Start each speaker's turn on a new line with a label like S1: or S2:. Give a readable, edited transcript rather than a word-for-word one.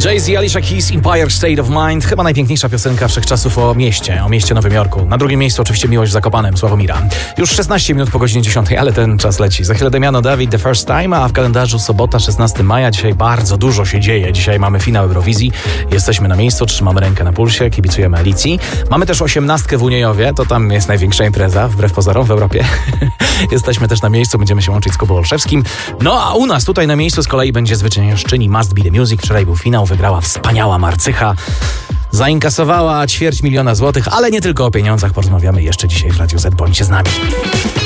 S1: Jay-Z, Alicia Keys, Empire State of Mind. Chyba najpiękniejsza piosenka wszechczasów o mieście Nowym Jorku. Na drugim miejscu oczywiście Miłość w Zakopanem, Sławomira. Już 16 minut po godzinie 10, ale ten czas leci. Za chwilę Damiano David, The First Time, a w kalendarzu sobota, 16 maja. Dzisiaj bardzo dużo się dzieje. Dzisiaj mamy finał Eurowizji. Jesteśmy na miejscu, trzymamy rękę na pulsie, kibicujemy Alicji. Mamy też 18 w Uniejowie, to tam jest największa impreza, wbrew pozorom, w Europie. Jesteśmy też na miejscu, będziemy się łączyć z Kubą Olszewskim. No a u nas tutaj na miejscu z kolei będzie zwyciężczyni Must Be The Music. Wczoraj był finał, wygrała wspaniała Marcycha. Zainkasowała 250 000 złotych, ale nie tylko o pieniądzach porozmawiamy jeszcze dzisiaj w Radiu Z. Bądźcie z nami.